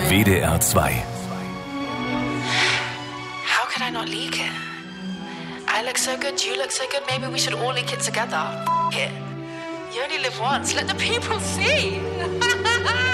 WDR 2. How could I not leak it? I look so good, you look so good, maybe we should all leak it together. It. You only live once, let the people see.